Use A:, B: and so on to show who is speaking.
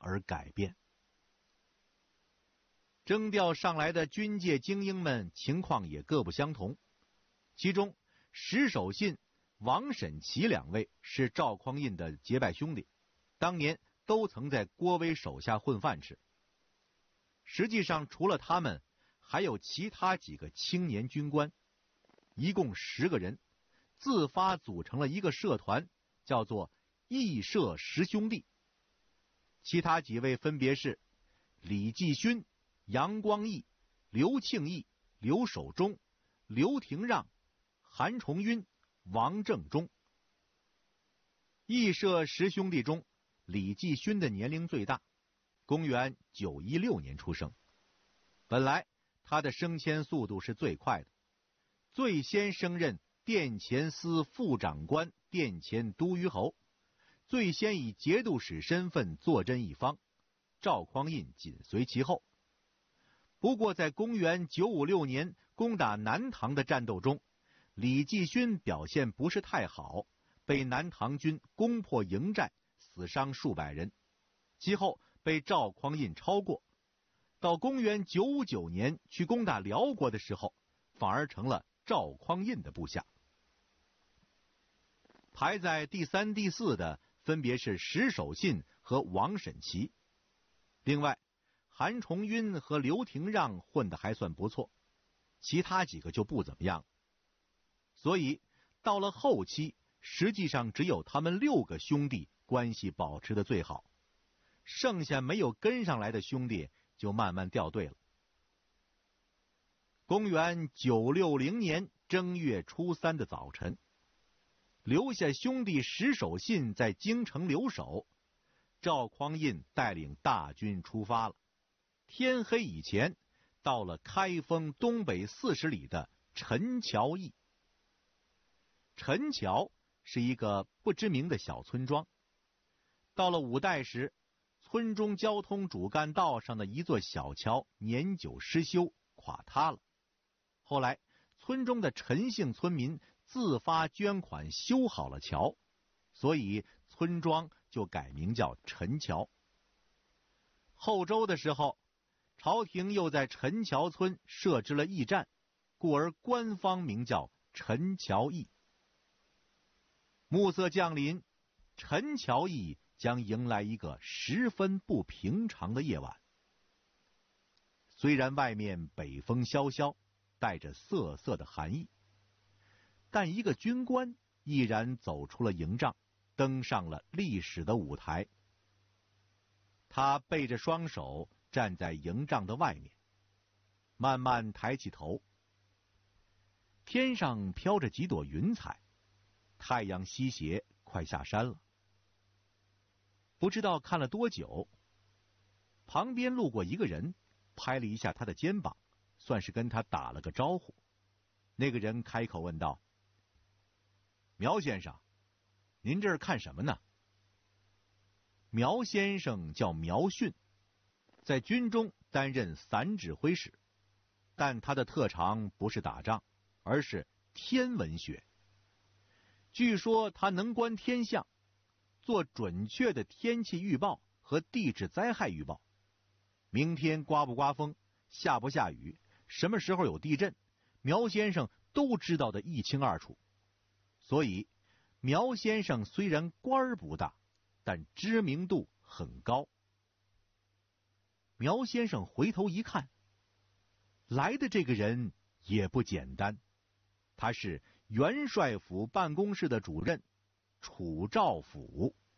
A: 而改变。征调上来的军界精英们情况也各不相同，其中石守信、王审琦两位是赵匡胤的结拜兄弟，当年都曾在郭威手下混饭吃。实际上除了他们，还有其他几个青年军官，一共10个人，自发组成了一个社团，叫做义社十兄弟。其他几位分别是李继勋、杨光义、刘庆义、刘守忠、刘廷让、韩重晕、王正中。义社十兄弟中，李继勋的年龄最大，公元916年出生。本来他的升迁速度是最快的，最先升任殿前司副长官、殿前都虞侯，最先以节度使身份坐镇一方，赵匡胤紧随其后。不过在公元956年攻打南唐的战斗中，李继勋表现不是太好，被南唐军攻破营寨，死伤数百人，其后被赵匡胤超过。到公元959年去攻打辽国的时候，反而成了赵匡胤的部下。排在第3、第4的分别是石守信和王审琦。另外韩重晕和刘廷让混得还算不错，其他几个就不怎么样。所以到了后期，实际上只有他们6个兄弟关系保持得最好，剩下没有跟上来的兄弟就慢慢掉队了。公元960年正月初3的早晨，留下兄弟石守信在京城留守，赵匡胤带领大军出发了。天黑以前，到了开封东北40里的陈桥驿。陈桥是一个不知名的小村庄。到了5代时，村中交通主干道上的一座小桥年久失修，垮塌了。后来村中的陈姓村民自发捐款修好了桥，所以村庄就改名叫陈桥。后周的时候，朝廷又在陈桥村设置了驿站，故而官方名叫陈桥驿。暮色降临，陈桥驿将迎来一个十分不平常的夜晚。虽然外面北风萧萧，带着瑟瑟的寒意，但一个军官毅然走出了营帐，登上了历史的舞台。他背着双手站在营帐的外面，慢慢抬起头。天上飘着几朵云彩，太阳西斜，快下山了。不知道看了多久，旁边路过一个人，拍了一下他的肩膀，算是跟他打了个招呼。那个人开口问道：“苗先生，您这儿看什么呢？”苗先生叫苗训，在军中担任散指挥使，但他的特长不是打仗，而是天文学。据说他能观天象，做准确的天气预报和地质灾害预报。明天刮不刮风，下不下雨，什么时候有地震，苗先生都知道得一清二楚。所以苗先生虽然官儿不大，但知名度很高。苗先生回头一看，来的这个人也不简单，他是元帅府办公室的主任楚兆甫。